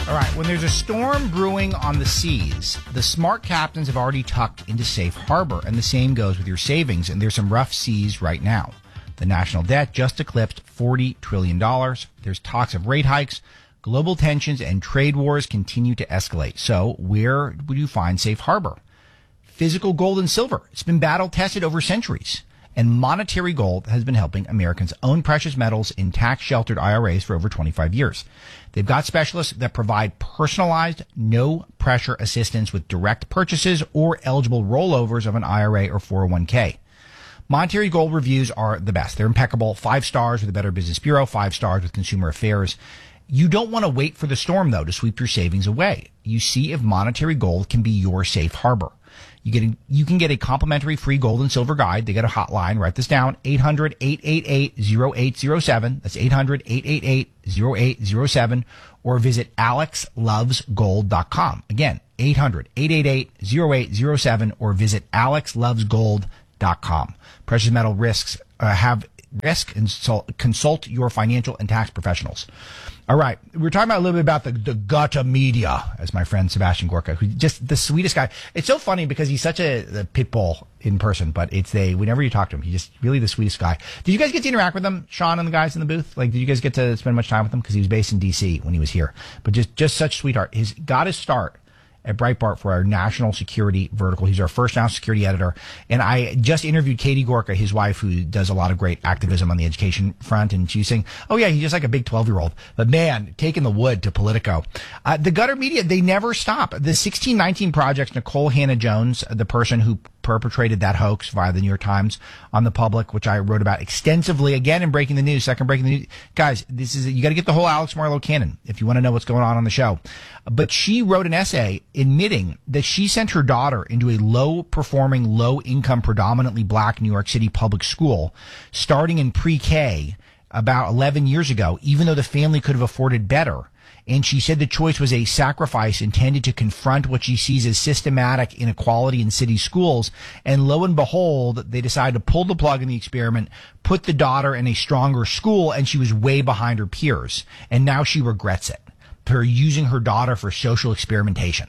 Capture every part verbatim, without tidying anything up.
All right, when there's a storm brewing on the seas, the smart captains have already tucked into safe harbor, and the same goes with your savings, and there's some rough seas right now. The national debt just eclipsed forty trillion dollars. There's talks of rate hikes. Global tensions and trade wars continue to escalate. So where would you find safe harbor? Physical gold and silver. It's been battle tested over centuries. And monetary gold has been helping Americans own precious metals in tax-sheltered I R As for over twenty-five years. They've got specialists that provide personalized, no-pressure assistance with direct purchases or eligible rollovers of an I R A or four oh one k. Monetary Gold reviews are the best. They're impeccable. Five stars with the Better Business Bureau, five stars with Consumer Affairs. You don't want to wait for the storm, though, to sweep your savings away. You see if Monetary Gold can be your safe harbor. You get a, you can get a complimentary free gold and silver guide. They got a hotline. Write this down. eight hundred, eight eight eight, oh eight oh seven. That's eight hundred, eight eight eight, oh eight oh seven. Or visit alex loves gold dot com. Again, eight hundred, eight eight eight, oh eight oh seven. Or visit alex loves gold dot com. Precious metal risks uh, have risk. Consult, consult your financial and tax professionals. All right. We're talking about a little bit about the, the gutter media, as my friend Sebastian Gorka, who just the sweetest guy. It's so funny because he's such a, a pit bull in person, but it's a, whenever you talk to him, he's just really the sweetest guy. Did you guys get to interact with him, Sean and the guys in the booth? Like, did you guys get to spend much time with him? Because he was based in D C when he was here, but just, just such sweetheart. He's got his start at Breitbart for our national security vertical. He's our first national security editor. And I just interviewed Katie Gorka, his wife, who does a lot of great activism on the education front. And she was saying, oh yeah, he's just like a big twelve-year-old. But man, taking the wood to Politico. Uh, the gutter media, they never stop. The sixteen nineteen Project's Nicole Hannah-Jones, the person who perpetrated that hoax via the New York Times on the public, which I wrote about extensively again in Breaking the News, second Breaking the News. Guys, this is, you got to get the whole Alex Marlow canon if you want to know what's going on on the show. But she wrote an essay admitting that she sent her daughter into a low performing, low income, predominantly black New York City public school starting in pre-K about eleven years ago, even though the family could have afforded better. And she said the choice was a sacrifice intended to confront what she sees as systematic inequality in city schools. And lo and behold, they decided to pull the plug in the experiment, put the daughter in a stronger school, and she was way behind her peers. And now she regrets it for using her daughter for social experimentation,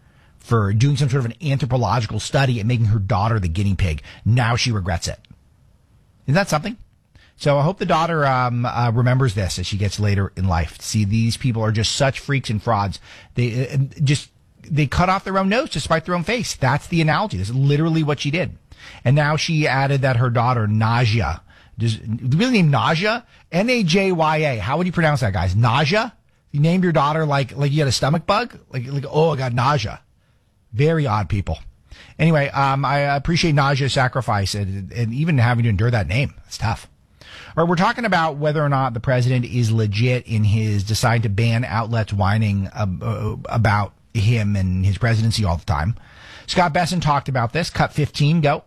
for doing some sort of an anthropological study and making her daughter the guinea pig. Now she regrets it. Isn't that something? So I hope the daughter um, uh, remembers this as she gets later in life. See, these people are just such freaks and frauds. They uh, just they cut off their own nose to spite their own face. That's the analogy. That's literally what she did. And now she added that her daughter, Najya, does the real name Najya? N A J Y A. How would you pronounce that, guys? Najya? You named your daughter like like you had a stomach bug? Like, like oh, I got nausea. Very odd people. Anyway, um, I appreciate Najya's sacrifice and, and even having to endure that name. It's tough. All right, we're talking about whether or not the president is legit in his decide to ban outlets whining uh, about him and his presidency all the time. Scott Besson talked about this. Cut fifteen, go.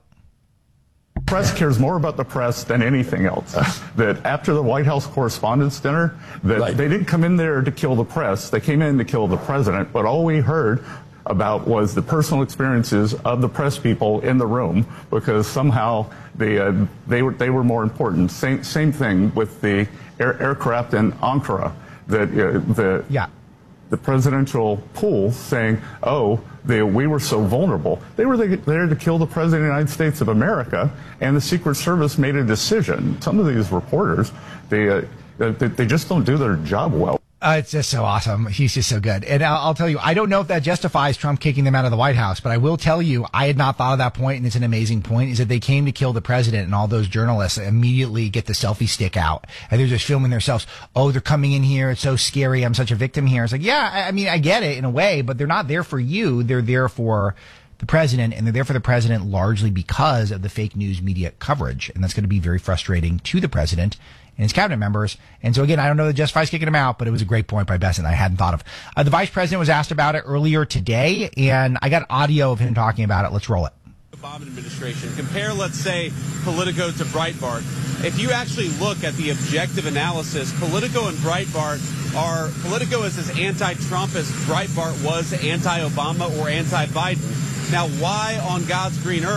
Press cares more about the press than anything else. That after the White House Correspondents' Dinner, that right. They didn't come in there to kill the press. They came in to kill the president. But all we heard about was the personal experiences of the press people in the room, because somehow they uh, they were they were more important. Same same thing with the air, aircraft in Ankara. That uh, the yeah. the presidential pool saying, "Oh, they, we were so vulnerable." They were there to kill the president of the United States of America, and the Secret Service made a decision. Some of these reporters, they uh, they, they just don't do their job well. Uh, it's just so awesome. He's just so good. And I'll, I'll tell you, I don't know if that justifies Trump kicking them out of the White House, but I will tell you, I had not thought of that point, and it's an amazing point, is that they came to kill the president, and all those journalists immediately get the selfie stick out, and they're just filming themselves. Oh, they're coming in here. It's so scary. I'm such a victim here. It's like, yeah, I, I mean, I get it in a way, but they're not there for you. They're there for the president, and they're there for the president largely because of the fake news media coverage, and that's going to be very frustrating to the president and his cabinet members. And so again, I don't know that justifies kicking him out, but it was a great point by Besson I hadn't thought of. Uh, the vice president was asked about it earlier today, and I got audio of him talking about it. Let's roll it. Obama administration. Compare, let's say, Politico to Breitbart. If you actually look at the objective analysis, Politico and Breitbart are, Politico is as anti-Trump as Breitbart was anti-Obama or anti-Biden. Now, why on God's green earth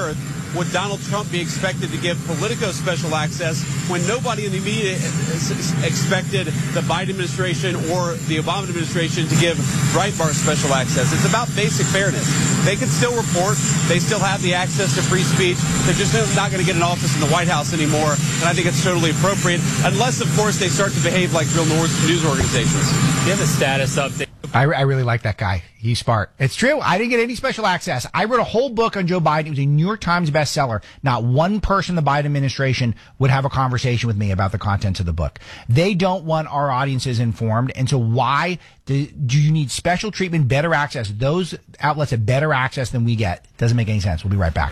would Donald Trump be expected to give Politico special access when nobody in the media expected the Biden administration or the Obama administration to give Breitbart special access? It's about basic fairness. They can still report. They still have the access to free speech. They're just not going to get an office in the White House anymore, and I think it's totally appropriate, unless, of course, they start to behave like real news organizations. Do you have a status update? I, I really like that guy. He's smart. It's true. I didn't get any special access. I wrote a whole book on Joe Biden. It was a New York Times bestseller. Not one person in the Biden administration would have a conversation with me about the contents of the book. They don't want our audiences informed. And so why do, do you need special treatment, better access? Those outlets have better access than we get. Doesn't make any sense. We'll be right back.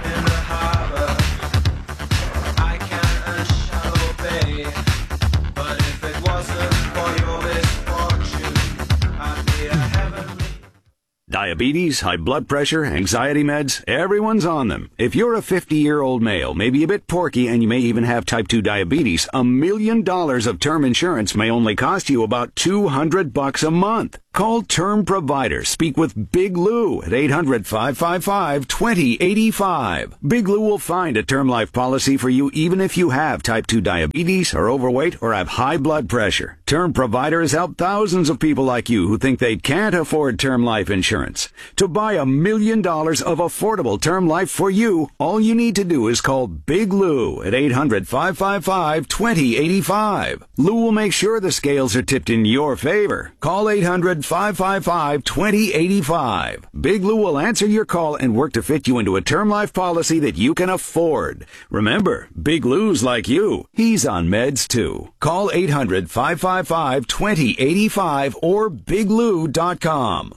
Diabetes, high blood pressure, anxiety meds, everyone's on them. If you're a fifty-year-old male, maybe a bit porky, and you may even have type two diabetes, a million dollars of term insurance may only cost you about two hundred bucks a month. Call Term Provider. Speak with Big Lou at eight hundred, five five five, two zero eight five. Big Lou will find a term life policy for you even if you have type two diabetes, are overweight, or have high blood pressure. Term Provider has helped thousands of people like you who think they can't afford term life insurance. To buy a million dollars of affordable term life for you, all you need to do is call Big Lou at eight hundred, five five five, two zero eight five. Lou will make sure the scales are tipped in your favor. Call eight hundred, five five five, two zero eight five. Big Lou will answer your call and work to fit you into a term life policy that you can afford. Remember, Big Lou's like you. He's on meds too. Call eight hundred, five five five, two zero eight five or big lou dot com.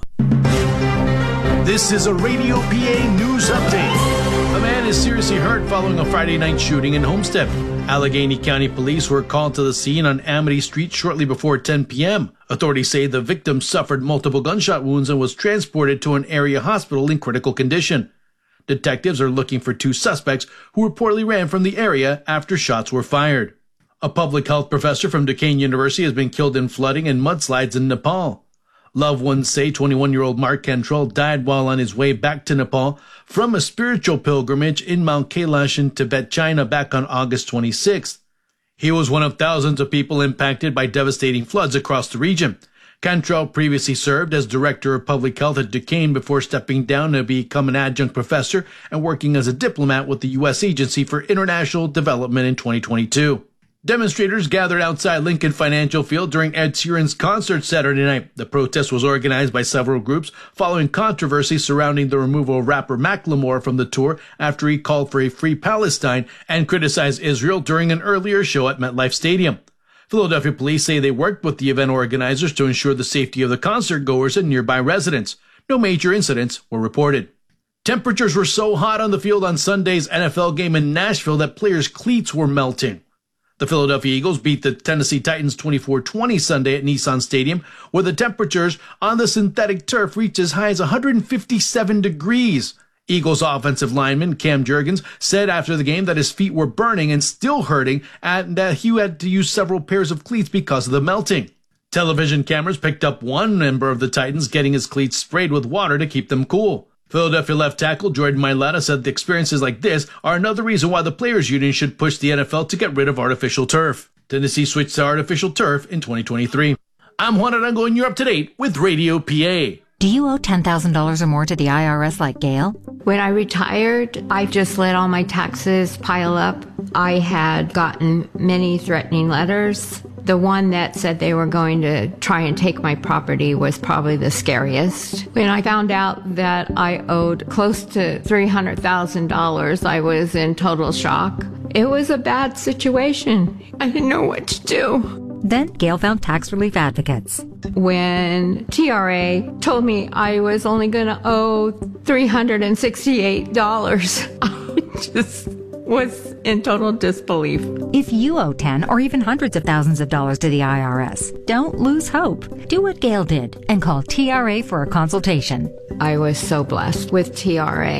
This is a Radio P A News Update. A man is seriously hurt following a Friday night shooting in Homestead. Allegheny County Police were called to the scene on Amity Street shortly before ten p.m. Authorities say the victim suffered multiple gunshot wounds and was transported to an area hospital in critical condition. Detectives are looking for two suspects who reportedly ran from the area after shots were fired. A public health professor from Duquesne University has been killed in flooding and mudslides in Nepal. Loved ones say twenty-one-year-old Mark Cantrell died while on his way back to Nepal from a spiritual pilgrimage in Mount Kailash in Tibet, China back on August twenty-sixth. He was one of thousands of people impacted by devastating floods across the region. Cantrell previously served as Director of Public Health at Duquesne before stepping down to become an adjunct professor and working as a diplomat with the U S Agency for International Development in twenty twenty-two. Demonstrators gathered outside Lincoln Financial Field during Ed Sheeran's concert Saturday night. The protest was organized by several groups following controversy surrounding the removal of rapper Macklemore from the tour after he called for a free Palestine and criticized Israel during an earlier show at MetLife Stadium. Philadelphia police say they worked with the event organizers to ensure the safety of the concert goers and nearby residents. No major incidents were reported. Temperatures were so hot on the field on Sunday's N F L game in Nashville that players' cleats were melting. The Philadelphia Eagles beat the Tennessee Titans twenty-four twenty Sunday at Nissan Stadium, where the temperatures on the synthetic turf reached as high as one hundred fifty-seven degrees. Eagles offensive lineman Cam Jurgens said after the game that his feet were burning and still hurting and that he had to use several pairs of cleats because of the melting. Television cameras picked up one member of the Titans getting his cleats sprayed with water to keep them cool. Philadelphia left tackle Jordan Mailata said the experiences like this are another reason why the Players Union should push the N F L to get rid of artificial turf. Tennessee switched to artificial turf in twenty twenty-three. I'm Juan Arango and you're up to date with Radio P A. Do you owe ten thousand dollars or more to the I R S like Gail? When I retired, I just let all my taxes pile up. I had gotten many threatening letters. The one that said they were going to try and take my property was probably the scariest. When I found out that I owed close to three hundred thousand dollars, I was in total shock. It was a bad situation. I didn't know what to do. Then Gail found tax relief advocates. When T R A told me I was only going to owe three hundred sixty-eight dollars, I just was in total disbelief. If you owe ten or even hundreds of thousands of dollars to the I R S, don't lose hope. Do what Gail did and call T R A for a consultation. I was so blessed with T R A.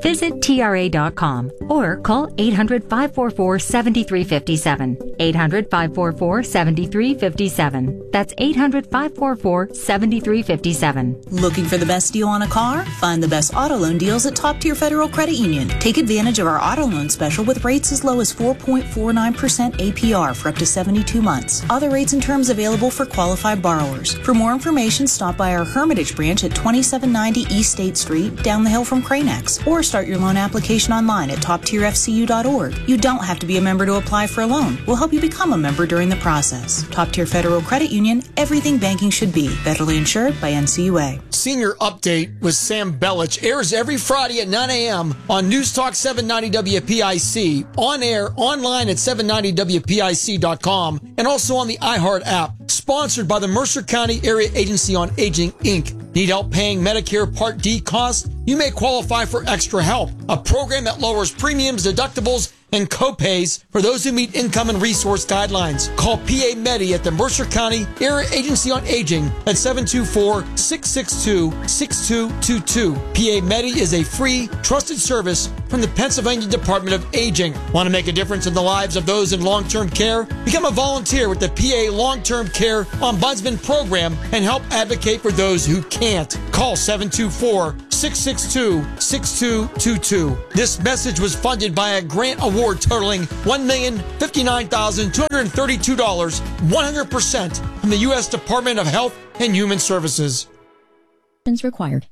Visit T R A dot com or call eight hundred, five four four, seven three five seven. eight hundred, five four four, seven three five seven. That's eight hundred, five four four, seven three five seven. Looking for the best deal on a car? Find the best auto loan deals at Top Tier Federal Credit Union. Take advantage of our auto loan special with rates as low as four point four nine percent A P R for up to seventy-two months. Other rates and terms available for qualified borrowers. For more information, stop by our Hermitage branch at twenty-seven ninety East State Street, down the hill from Cranex, or start your loan application online at top tier f c u dot org. You don't have to be a member to apply for a loan. We'll help you become a member during the process. Top Tier Federal Credit Union, everything banking should be. Federally insured by N C U A. Senior Update with Sam Bellich airs every Friday at nine a.m. on News Talk seven ninety W P I C, on air, online at seven ninety W P I C dot com, and also on the iHeart app. Sponsored by the Mercer County Area Agency on Aging, Incorporated. Need help paying Medicare Part D costs? You may qualify for Extra Help, a program that lowers premiums, deductibles, and copays for those who meet income and resource guidelines. Call P A Medi at the Mercer County Area Agency on Aging at seven two four, six six two, six two two two. P A Medi is a free, trusted service from the Pennsylvania Department of Aging. Want to make a difference in the lives of those in long-term care? Become a volunteer with the P A Long-Term Care Ombudsman Program and help advocate for those who can't. Call seven two four, six six two, six two two two. This message was funded by a grant award totaling one million fifty-nine thousand two hundred thirty-two dollars, one hundred percent from the U S Department of Health and Human Services. Required.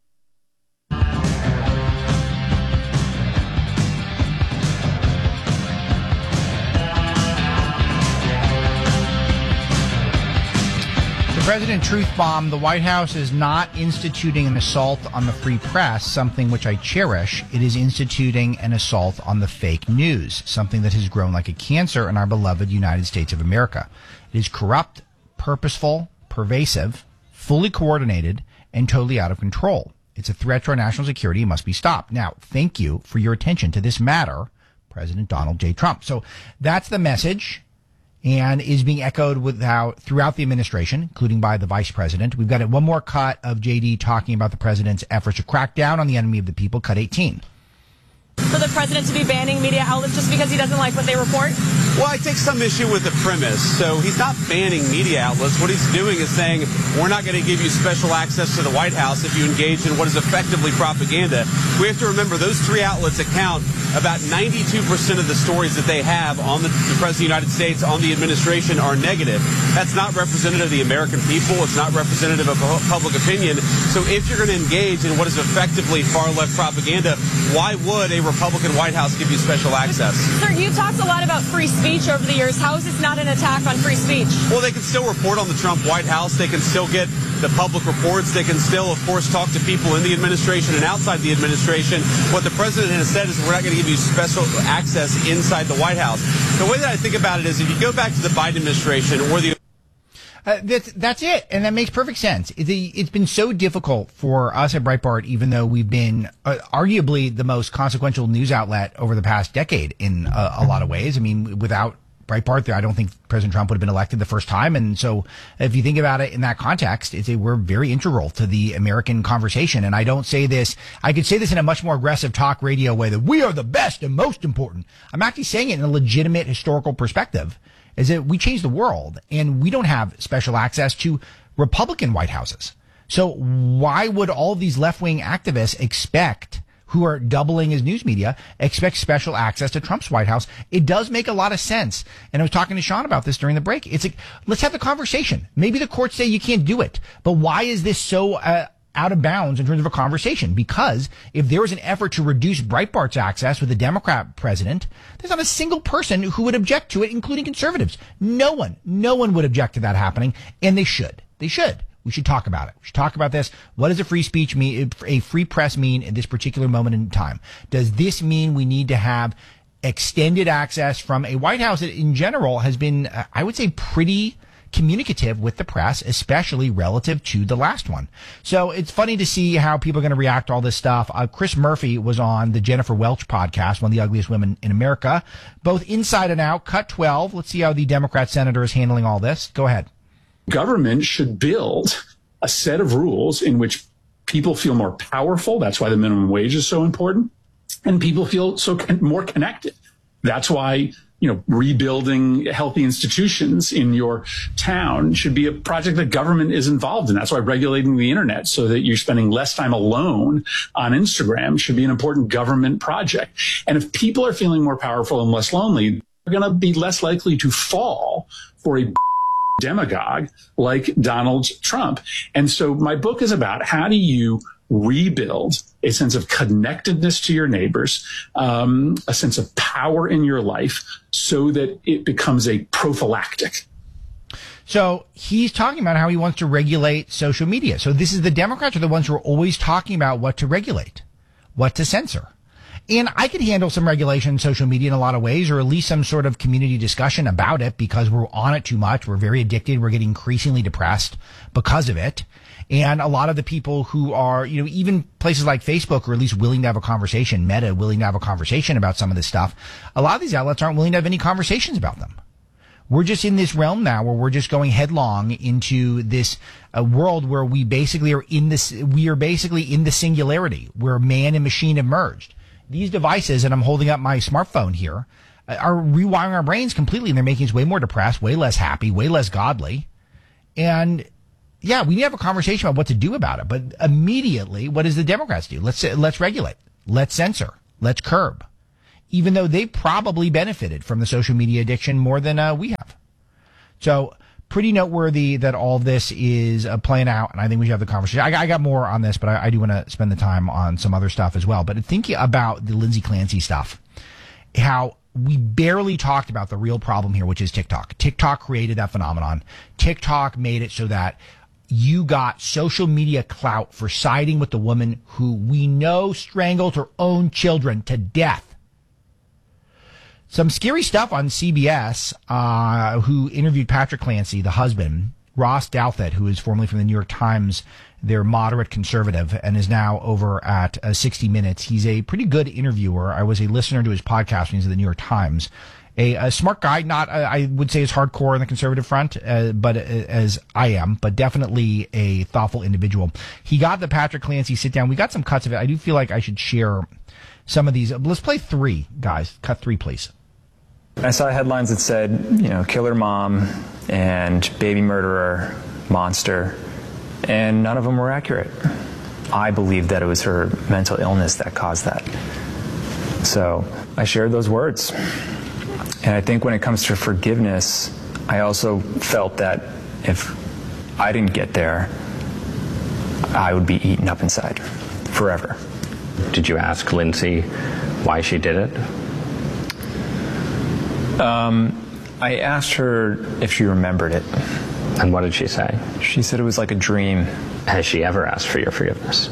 President Truth Bomb, the White House is not instituting an assault on the free press, something which I cherish. It is instituting an assault on the fake news, something that has grown like a cancer in our beloved United States of America. It is corrupt, purposeful, pervasive, fully coordinated, and totally out of control. It's a threat to our national security. It must be stopped. Now, thank you for your attention to this matter, President Donald J. Trump. So that's the message, and is being echoed without, throughout the administration, including by the vice president. We've got one more cut of J D talking about the president's efforts to crack down on the enemy of the people, cut eighteen. For the president to be banning media outlets just because he doesn't like what they report? Well, I take some issue with the premise. So he's not banning media outlets. What he's doing is saying, we're not going to give you special access to the White House if you engage in what is effectively propaganda. We have to remember those three outlets account about ninety-two percent of the stories that they have on the, the President of the United States, on the administration, are negative. That's not representative of the American people. It's not representative of public opinion. So if you're going to engage in what is effectively far-left propaganda, why would a Republican White House give you special access? Sir, you talked a lot about free speech over the years. How is this not an attack on free speech? Well, they can still report on the Trump White House. They can still get the public reports. They can still, of course, talk to people in the administration and outside the administration. What the president has said is we're not going to give you special access inside the White House. The way that I think about it is if you go back to the Biden administration or the Uh, that's, that's it. And that makes perfect sense. It's, it's been so difficult for us at Breitbart, even though we've been uh, arguably the most consequential news outlet over the past decade in uh, a lot of ways. I mean, without Breitbart, I don't think President Trump would have been elected the first time. And so if you think about it in that context, it's a, we're very integral to the American conversation. And I don't say this, I could say this in a much more aggressive talk radio way that we are the best and most important. I'm actually saying it in a legitimate historical perspective. Is that we changed the world and we don't have special access to Republican White Houses. So why would all of these left-wing activists expect, who are doubling as news media, expect special access to Trump's White House? It does make a lot of sense. And I was talking to Sean about this during the break. It's like, let's have the conversation. Maybe the courts say you can't do it, but why is this so, uh, out of bounds in terms of a conversation? Because if there was an effort to reduce Breitbart's access with a Democrat president, there's not a single person who would object to it, including conservatives. No one, no one would object to that happening, and they should. They should. We should talk about it. We should talk about this. What does a free speech mean, a free press mean in this particular moment in time? Does this mean we need to have extended access from a White House that in general has been, uh, I would say, pretty communicative with the press, especially relative to the last one? So it's funny to see how people are going to react to all this stuff. Uh, Chris Murphy was on the Jennifer Welch podcast, one of the ugliest women in America, both inside and out, cut twelve. Let's see how the Democrat senator is handling all this. Go ahead. Government should build a set of rules in which people feel more powerful. That's why the minimum wage is so important. and people feel so con- more connected. That's why, you know, rebuilding healthy institutions in your town should be a project that government is involved in. That's why regulating the internet so that you're spending less time alone on Instagram should be an important government project. And if people are feeling more powerful and less lonely, they're going to be less likely to fall for a demagogue like Donald Trump. And so my book is about how do you rebuild a sense of connectedness to your neighbors, um, a sense of power in your life so that it becomes a prophylactic. So he's talking about how he wants to regulate social media. So this is the Democrats are the ones who are always talking about what to regulate, what to censor. And I could handle some regulation in social media in a lot of ways, or at least some sort of community discussion about it because we're on it too much. We're very addicted. We're getting increasingly depressed because of it. And a lot of the people who are, you know, even places like Facebook are at least willing to have a conversation, Meta willing to have a conversation about some of this stuff. A lot of these outlets aren't willing to have any conversations about them. We're just in this realm now where we're just going headlong into this uh, world where we basically are in this, we are basically in the singularity where man and machine have merged. These devices, and I'm holding up my smartphone here, uh, are rewiring our brains completely, and they're making us way more depressed, way less happy, way less godly. And yeah, we need to have a conversation about what to do about it. But immediately, what does the Democrats do? Let's let's regulate. Let's censor. Let's curb. Even though they probably benefited from the social media addiction more than uh, we have. So pretty noteworthy that all of this is uh, playing out, and I think we should have the conversation. I, I got more on this, but I, I do want to spend the time on some other stuff as well. But thinking about the Lindsay Clancy stuff, how we barely talked about the real problem here, which is TikTok. TikTok created that phenomenon. TikTok made it so that you got social media clout for siding with the woman who we know strangled her own children to death. Some scary stuff on C B S, uh, who interviewed Patrick Clancy, the husband, Ross Douthat, who is formerly from the New York Times, their moderate conservative, and is now over at uh, sixty minutes. He's a pretty good interviewer. I was a listener to his podcast when he was at the New York Times. A, a smart guy, not, uh, I would say, as hardcore on the conservative front, uh, but uh, as I am, but definitely a thoughtful individual. He got the Patrick Clancy sit down. We got some cuts of it. I do feel like I should share some of these. Let's play three, guys. Cut three, please. I saw headlines that said, you know, killer mom and baby murderer, monster, and none of them were accurate. I believed that it was her mental illness that caused that. So I shared those words. And I think when it comes to forgiveness, I also felt that if I didn't get there, I would be eaten up inside forever. Did you ask Lindsay why she did it? Um, I asked her if she remembered it. And what did she say? She said it was like a dream. Has she ever asked for your forgiveness?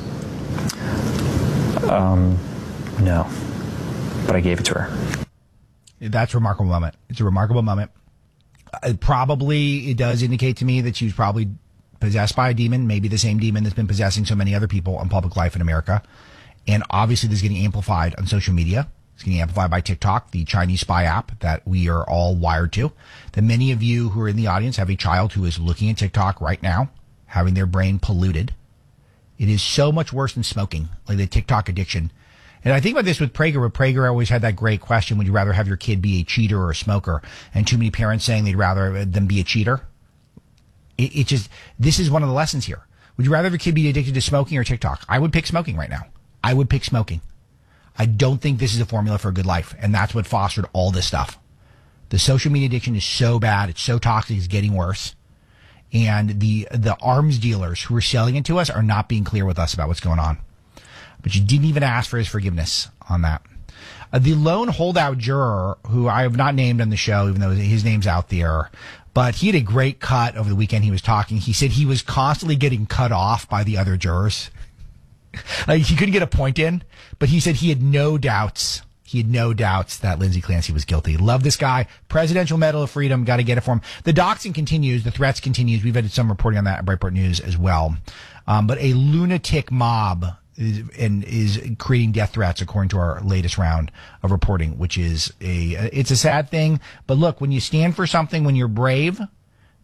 Um, no. But I gave it to her. That's a remarkable moment. It's a remarkable moment. Uh, probably, it does indicate to me that she was probably possessed by a demon, maybe the same demon that's been possessing so many other people in public life in America. And obviously, this is getting amplified on social media. It's getting amplified by TikTok, the Chinese spy app that we are all wired to. That many of you who are in the audience have a child who is looking at TikTok right now, having their brain polluted. It is so much worse than smoking, like the TikTok addiction. And I think about this with Prager. With Prager, always had that great question: would you rather have your kid be a cheater or a smoker? And too many parents saying they'd rather them be a cheater. It, it just, this is one of the lessons here. Would you rather have your kid be addicted to smoking or TikTok? I would pick smoking right now. I would pick smoking. I don't think this is a formula for a good life, and that's what fostered all this stuff. The social media addiction is so bad, it's so toxic, it's getting worse. And the the arms dealers who are selling it to us are not being clear with us about what's going on. But you didn't even ask for his forgiveness on that. Uh, the lone holdout juror, who I have not named on the show, even though his name's out there, but he had a great cut over the weekend. He was talking. He said he was constantly getting cut off by the other jurors. Like, he couldn't get a point in, but he said he had no doubts. He had no doubts that Lindsay Clancy was guilty. Love this guy. Presidential Medal of Freedom. Got to get it for him. The doxing continues. The threats continues. We've had some reporting on that at Breitbart News as well. Um, but a lunatic mob is, and is creating death threats according to our latest round of reporting, which is a, it's a sad thing. But look, when you stand for something, when you're brave,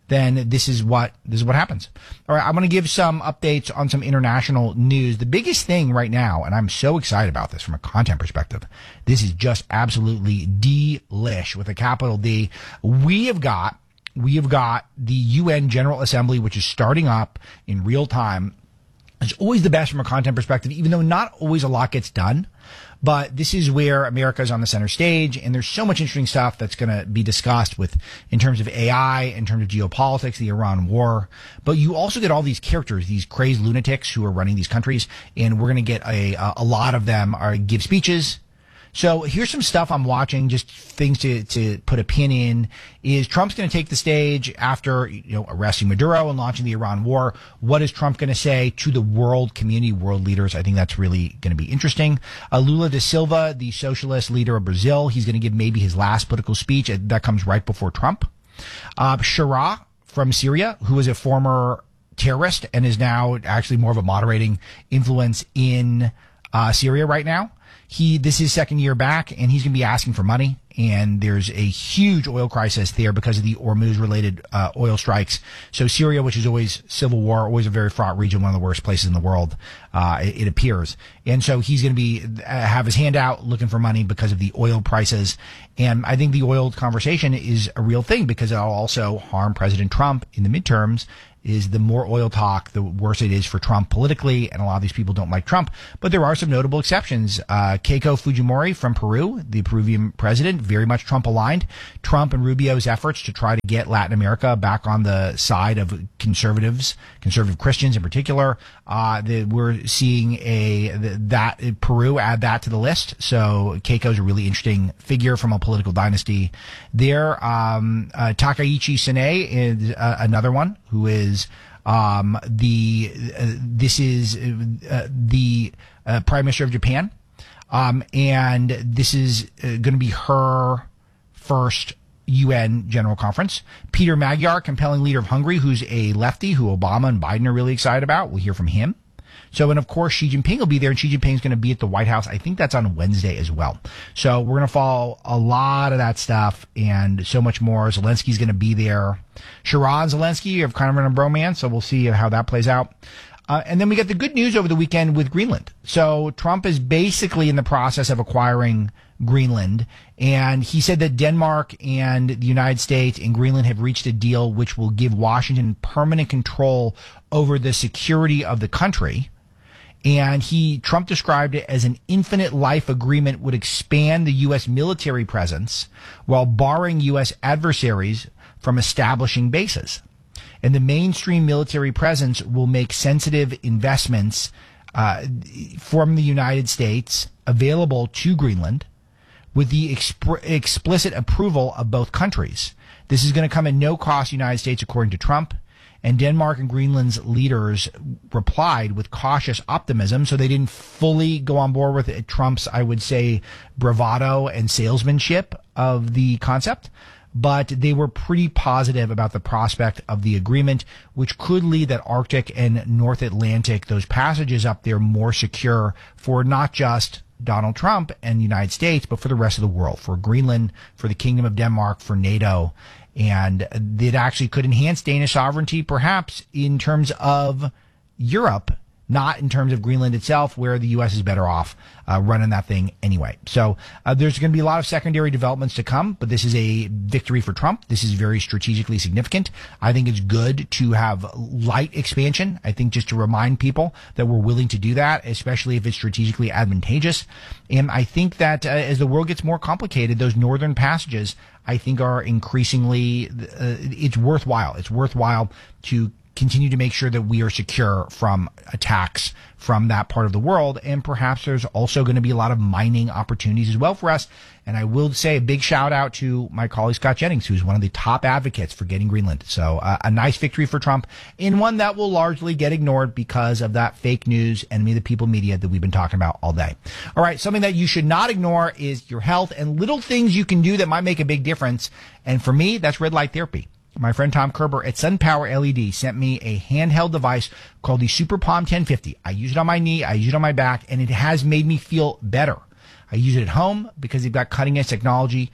then this is what this is what happens. All right, I'm going to give some updates on some international news. The biggest thing right now, and I'm so excited about this from a content perspective, this is just absolutely delish with a capital D. We have got we have got the U N General Assembly, which is starting up in real time. It's always the best from a content perspective, even though not always a lot gets done. But this is where America is on the center stage, and there's so much interesting stuff that's going to be discussed with, in terms of A I, in terms of geopolitics, the Iran war. But you also get all these characters, these crazed lunatics who are running these countries, and we're going to get a a lot of them are give speeches. So here's some stuff I'm watching, just things to, to put a pin in. Is Trump's going to take the stage after, you know, arresting Maduro and launching the Iran war? What is Trump going to say to the world community, world leaders? I think that's really going to be interesting. Uh, Lula da Silva, the socialist leader of Brazil, he's going to give maybe his last political speech. That comes right before Trump. Uh, Shara from Syria, who is a former terrorist and is now actually more of a moderating influence in uh, Syria right now. He, this is his second year back, and he's going to be asking for money. And there's a huge oil crisis there because of the Hormuz-related uh, oil strikes. So Syria, which is always civil war, always a very fraught region, one of the worst places in the world, uh, it, it appears. And so he's going to be uh, have his hand out looking for money because of the oil prices. And I think the oil conversation is a real thing because it'll also harm President Trump in the midterms. Is the more oil talk, the worse it is for Trump politically, and a lot of these people don't like Trump. But there are some notable exceptions. Uh, Keiko Fujimori from Peru, the Peruvian president, very much Trump aligned. Trump and Rubio's efforts to try to get Latin America back on the side of conservatives, conservative Christians in particular. Uh, the, we're seeing a that Peru add that to the list. So Keiko's a really interesting figure from a political dynasty there. Um, uh, Takaichi Sine is uh, another one who is um, the uh, this is uh, the uh, Prime Minister of Japan, um, and this is uh, going to be her first U N General Conference. Peter Magyar, compelling leader of Hungary, who's a lefty, who Obama and Biden are really excited about. We'll hear from him. So, and of course, Xi Jinping will be there, and Xi Jinping's going to be at the White House. I think that's on Wednesday as well. So we're going to follow a lot of that stuff and so much more. Zelensky's going to be there. Shara and Zelensky have kind of run a bromance, so we'll see how that plays out. Uh, and then we get the good news over the weekend with Greenland. So Trump is basically in the process of acquiring Greenland, and he said that Denmark and the United States and Greenland have reached a deal which will give Washington permanent control over the security of the country. And he, Trump described it as an infinite life agreement would expand the U S military presence while barring U S adversaries from establishing bases. And the mainstream military presence will make sensitive investments uh, from the United States available to Greenland with the exp- explicit approval of both countries. This is going to come at no cost to the United States, according to Trump. And Denmark and Greenland's leaders replied with cautious optimism, so they didn't fully go on board with Trump's, I would say, bravado and salesmanship of the concept. But they were pretty positive about the prospect of the agreement, which could lead that Arctic and North Atlantic, those passages up there, more secure for not just Donald Trump and the United States, but for the rest of the world, for Greenland, for the Kingdom of Denmark, for NATO. And it actually could enhance Danish sovereignty, perhaps in terms of Europe, not in terms of Greenland itself, where the U S is better off uh, running that thing anyway. So uh, there's going to be a lot of secondary developments to come, but this is a victory for Trump. This is very strategically significant. I think it's good to have light expansion. I think just to remind people that we're willing to do that, especially if it's strategically advantageous. And I think that uh, as the world gets more complicated, those northern passages, I think, are increasingly, uh, it's worthwhile. It's worthwhile to continue to make sure that we are secure from attacks from that part of the world. And perhaps there's also going to be a lot of mining opportunities as well for us. And I will say a big shout out to my colleague Scott Jennings, who's one of the top advocates for getting Greenland. So uh, a nice victory for Trump, in one that will largely get ignored because of that fake news, enemy of the people media that we've been talking about all day. All right, something that you should not ignore is your health and little things you can do that might make a big difference. And for me, that's red light therapy. My friend Tom Kerber at SunPower L E D sent me a handheld device called the Super Palm ten fifty. I use it on my knee, I use it on my back, and it has made me feel better. I use it at home because they've got cutting edge technology.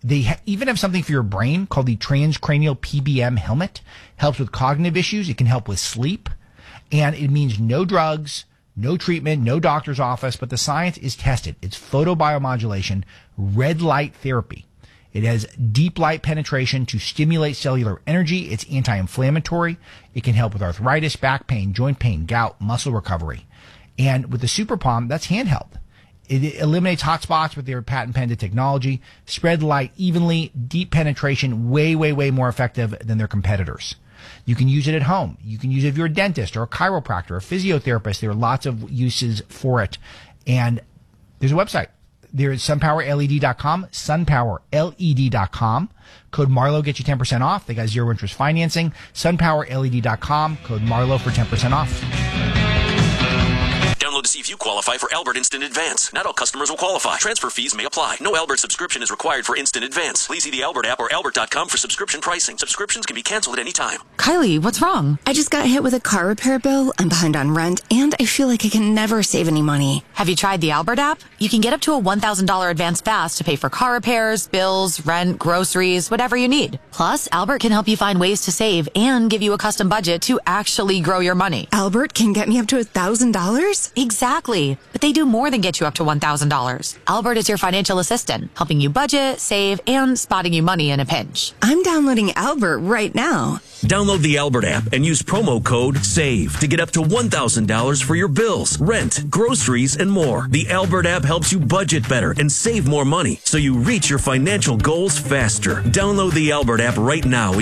They ha- even have something for your brain called the transcranial P B M helmet. Helps with cognitive issues. It can help with sleep. And it means no drugs, no treatment, no doctor's office, but the science is tested. It's photobiomodulation, red light therapy. It has deep light penetration to stimulate cellular energy. It's anti-inflammatory. It can help with arthritis, back pain, joint pain, gout, muscle recovery. And with the Super Palm, that's handheld. It eliminates hot spots with their patent pending technology, spread light evenly, deep penetration, way, way, way more effective than their competitors. You can use it at home. You can use it if you're a dentist or a chiropractor or a physiotherapist. There are lots of uses for it. And there's a website. There is sunpower L E D dot com, sunpower L E D dot com. Code Marlowe gets you ten percent off. They got zero interest financing. sunpower L E D dot com, code Marlowe for ten percent off. Download to see if you qualify for Albert Instant Advance. Not all customers will qualify. Transfer fees may apply. No Albert subscription is required for Instant Advance. Please see the Albert app or albert dot com for subscription pricing. Subscriptions can be canceled at any time. Kylie, what's wrong? I just got hit with a car repair bill. I'm behind on rent, and I feel like I can never save any money. Have you tried the Albert app? You can get up to a one thousand dollars advance fast to pay for car repairs, bills, rent, groceries, whatever you need. Plus, Albert can help you find ways to save and give you a custom budget to actually grow your money. Albert can get me up to one thousand dollars? Exactly. But they do more than get you up to one thousand dollars. Albert is your financial assistant, helping you budget, save, and spotting you money in a pinch. I'm downloading Albert right now. Download the Albert app and use promo code SAVE to get up to one thousand dollars for your bills, rent, groceries, and more. The Albert app helps you budget better and save more money so you reach your financial goals faster. Download the Albert app right now.